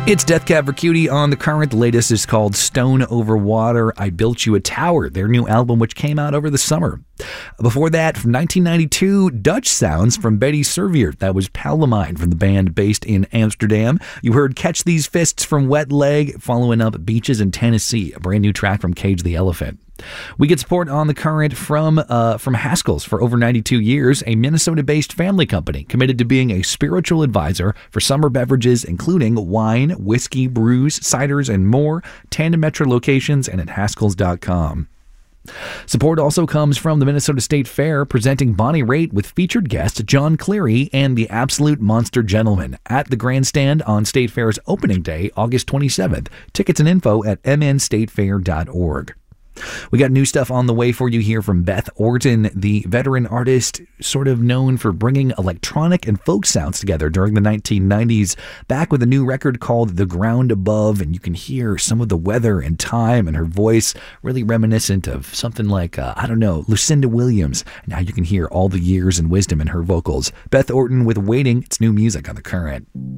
It's Death Cab for Cutie on The Current. The latest is called Stone Over Water, I Built You a Tower, their new album which came out over the summer. Before that, from 1992, Dutch Sounds from Betty Servier. That was Palamine from the band based in Amsterdam. You heard Catch These Fists from Wet Leg, following up Beaches in Tennessee, a brand new track from Cage the Elephant. We get support on The Current from Haskell's for over 92 years, a Minnesota-based family company committed to being a spiritual advisor for summer beverages, including wine, whiskey, brews, ciders, and more. Tandem Metro locations and at Haskells.com. Support also comes from the Minnesota State Fair, presenting Bonnie Raitt with featured guest John Cleary and the Absolute Monster Gentleman at the Grandstand on State Fair's opening day, August 27th. Tickets and info at mnstatefair.org. We got new stuff on the way for you here from Beth Orton, the veteran artist sort of known for bringing electronic and folk sounds together during the 1990s, back with a new record called The Ground Above, and you can hear some of the weather and time and her voice really reminiscent of something like, Lucinda Williams. Now you can hear all the years and wisdom in her vocals. Beth Orton with Waiting. It's new music on The Current.